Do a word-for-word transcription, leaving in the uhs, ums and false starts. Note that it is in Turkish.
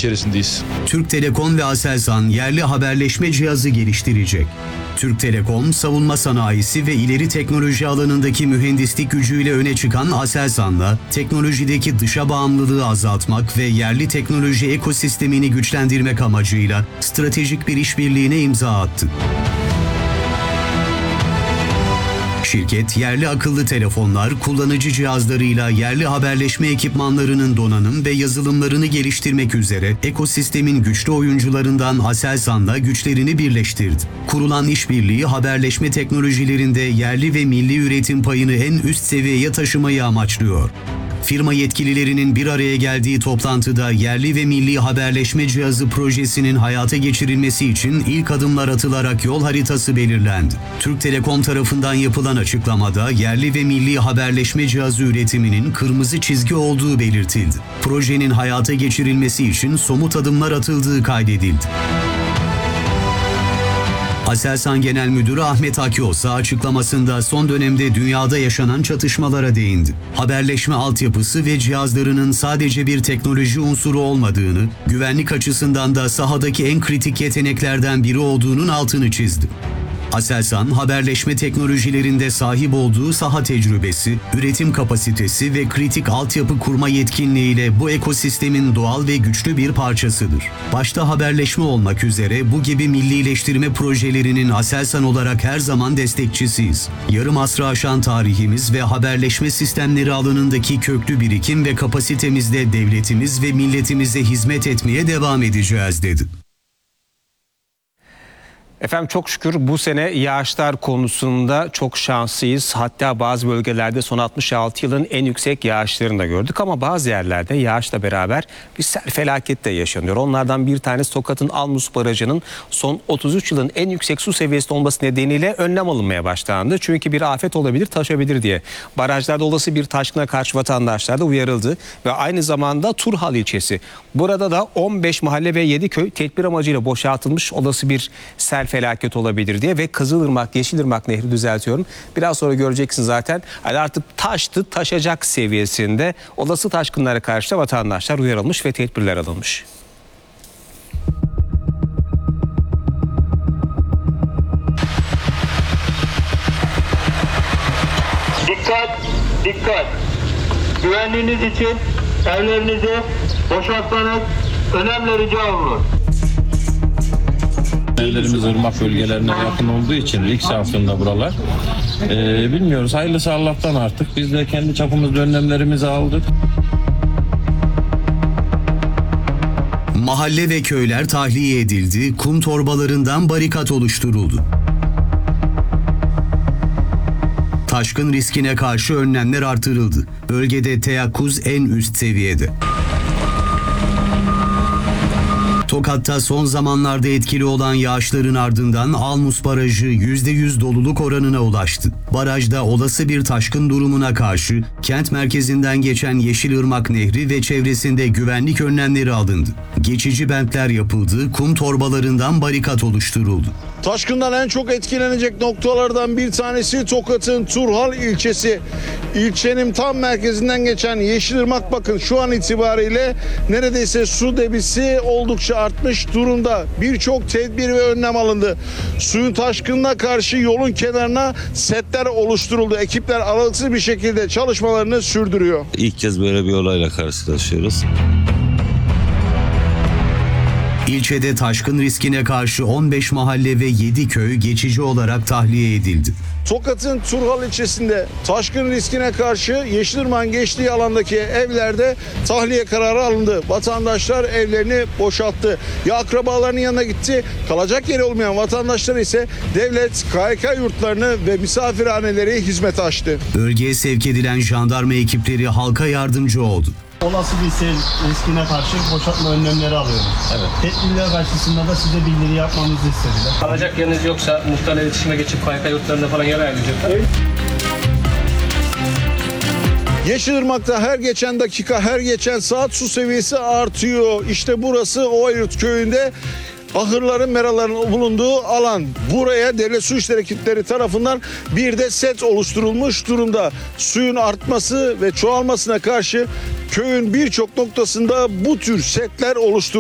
içerisindeyiz. Türk Telekom ve Aselsan yerli haberleşme cihazı geliştirecek. Türk Telekom, savunma sanayisi ve ileri teknoloji alanındaki mühendislik gücüyle öne çıkan Aselsan'la teknolojideki dışa bağımlılığı azaltmak ve yerli teknoloji ekosistemini güçlendirmek amacıyla stratejik bir işbirliğine imza attı. Şirket, yerli akıllı telefonlar, kullanıcı cihazlarıyla yerli haberleşme ekipmanlarının donanım ve yazılımlarını geliştirmek üzere ekosistemin güçlü oyuncularından Aselsan'la güçlerini birleştirdi. Kurulan işbirliği haberleşme teknolojilerinde yerli ve milli üretim payını en üst seviyeye taşımayı amaçlıyor. Firma yetkililerinin bir araya geldiği toplantıda yerli ve milli haberleşme cihazı projesinin hayata geçirilmesi için ilk adımlar atılarak yol haritası belirlendi. Türk Telekom tarafından yapılan açıklamada yerli ve milli haberleşme cihazı üretiminin kırmızı çizgi olduğu belirtildi. Projenin hayata geçirilmesi için somut adımlar atıldığı kaydedildi. Aselsan Genel Müdürü Ahmet Akyosa açıklamasında son dönemde dünyada yaşanan çatışmalara değindi. Haberleşme altyapısı ve cihazlarının sadece bir teknoloji unsuru olmadığını, güvenlik açısından da sahadaki en kritik yeteneklerden biri olduğunun altını çizdi. Aselsan, haberleşme teknolojilerinde sahip olduğu saha tecrübesi, üretim kapasitesi ve kritik altyapı kurma yetkinliğiyle bu ekosistemin doğal ve güçlü bir parçasıdır. Başta haberleşme olmak üzere bu gibi millileştirme projelerinin Aselsan olarak her zaman destekçisiyiz. Yarım asrı aşan tarihimiz ve haberleşme sistemleri alanındaki köklü birikim ve kapasitemizle devletimiz ve milletimize hizmet etmeye devam edeceğiz, dedi. Efendim çok şükür bu sene yağışlar konusunda çok şanslıyız. Hatta bazı bölgelerde son altmış altı yılın en yüksek yağışlarını da gördük ama bazı yerlerde yağışla beraber bir sel felaket de yaşanıyor. Onlardan bir tanesi Tokat'ın Almus Barajı'nın son otuz üç yılın en yüksek su seviyesi olması nedeniyle önlem alınmaya başlandı. Çünkü bir afet olabilir, taşabilir diye. Barajlarda olası bir taşkına karşı vatandaşlar da uyarıldı ve aynı zamanda Turhal ilçesi. Burada da on beş mahalle ve yedi köy tedbir amacıyla boşaltılmış, olası bir sel felaket olabilir diye. Ve Kızılırmak, Yeşilırmak Nehri, düzeltiyorum, biraz sonra göreceksin zaten, yani artık taştı, taşacak seviyesinde. Olası taşkınlara karşı da vatandaşlar uyarılmış ve tedbirler alınmış. Dikkat, dikkat. Güvenliğiniz için evlerinizi boşaltmanız önemli rica olunur. Evlerimiz ırmak bölgelerine yakın olduğu için ilk aslında buralar. Ee, bilmiyoruz. Hayırlısı Allah'tan artık. Biz de kendi çapımızda önlemlerimizi aldık. Mahalle ve köyler tahliye edildi, kum torbalarından barikat oluşturuldu. Taşkın riskine karşı önlemler artırıldı. Bölgede teyakkuz en üst seviyede. Tokat'ta son zamanlarda etkili olan yağışların ardından Almus Barajı yüzde yüz doluluk oranına ulaştı. Barajda olası bir taşkın durumuna karşı kent merkezinden geçen Yeşilırmak Nehri ve çevresinde güvenlik önlemleri alındı. Geçici bentler yapıldı, kum torbalarından barikat oluşturuldu. Taşkından en çok etkilenecek noktalardan bir tanesi Tokat'ın Turhal ilçesi. İlçenin tam merkezinden geçen Yeşilırmak, bakın şu an itibariyle neredeyse su debisi oldukça artmış durumda. Birçok tedbir ve önlem alındı. Suyun taşkınına karşı yolun kenarına setler oluşturuldu. Ekipler aralıksız bir şekilde çalışmalarını sürdürüyor. İlk kez böyle bir olayla karşılaşıyoruz. İlçede taşkın riskine karşı on beş mahalle ve yedi köy geçici olarak tahliye edildi. Tokat'ın Turhal ilçesinde taşkın riskine karşı Yeşilırmak'ın geçtiği alandaki evlerde tahliye kararı alındı. Vatandaşlar evlerini boşalttı. Ya akrabalarının yanına gitti. Kalacak yeri olmayan vatandaşlar ise devlet K Y K yurtlarını ve misafirhaneleri hizmete açtı. Bölgeye sevk edilen jandarma ekipleri halka yardımcı oldu. Olası bir sel riskine karşı boşaltma önlemleri alıyoruz. Evet. Tedbirler karşısında da size bildiri yapmamızı istediler. Kalacak yeriniz yoksa muhtarla iletişime geçip K Y K yurtlarında falan yer ayarlayacaklar. Evet. Yeşilırmak'ta her geçen dakika, her geçen saat su seviyesi artıyor. İşte burası Ovayurt köyünde ahırların, meraların bulunduğu alan. Buraya devlet su işleri ekipleri tarafından bir de set oluşturulmuş durumda. Suyun artması ve çoğalmasına karşı köyün birçok noktasında bu tür setler oluşturulmuş.